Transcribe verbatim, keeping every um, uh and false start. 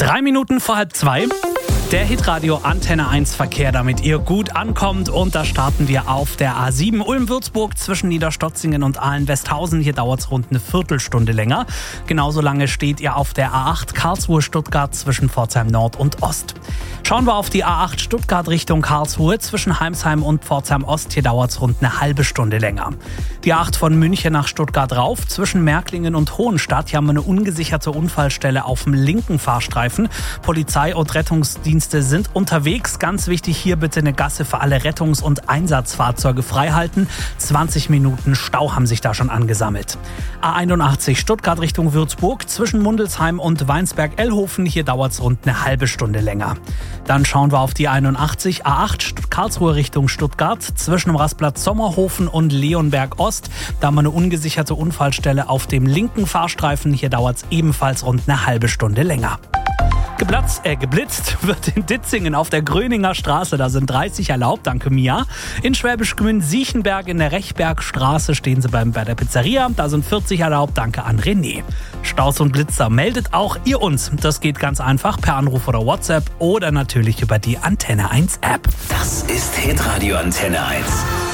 Drei Minuten vor halb zwei. Der Hitradio Antenne eins Verkehr, damit ihr gut ankommt. Und da starten wir auf der A sieben Ulm-Würzburg zwischen Niederstotzingen und Ahlen-Westhausen. Hier dauert es rund eine Viertelstunde länger. Genauso lange steht ihr auf der A acht Karlsruhe-Stuttgart zwischen Pforzheim Nord und Ost. Schauen wir auf die A acht Stuttgart Richtung Karlsruhe zwischen Heimsheim und Pforzheim Ost. Hier dauert es rund eine halbe Stunde länger. Die A acht von München nach Stuttgart rauf zwischen Märklingen und Hohenstadt. Hier haben wir eine ungesicherte Unfallstelle auf dem linken Fahrstreifen. Polizei und Rettungsdienste sind unterwegs. Ganz wichtig, hier bitte eine Gasse für alle Rettungs- und Einsatzfahrzeuge freihalten. zwanzig Minuten Stau haben sich da schon angesammelt. A einundachtzig Stuttgart Richtung Würzburg zwischen Mundelsheim und Weinsberg-Ellhofen. Hier dauert es rund eine halbe Stunde länger. Dann schauen wir auf die einundachtzig A acht Karlsruhe Richtung Stuttgart zwischen dem Rastplatz Sommerhofen und Leonberg Ost. Da haben wir eine ungesicherte Unfallstelle auf dem linken Fahrstreifen. Hier dauert es ebenfalls rund eine halbe Stunde länger. Geplatzt, äh, geblitzt wird in Ditzingen auf der Gröninger Straße. Da sind dreißig erlaubt, danke Mia. In Schwäbisch Gmünd-Siechenberg in der Rechbergstraße stehen sie beim, bei der Pizzeria. Da sind vierzig erlaubt, danke an René. Staus und Blitzer, meldet auch ihr uns. Das geht ganz einfach per Anruf oder WhatsApp oder natürlich über die Antenne eins App. Das ist Hitradio Antenne eins.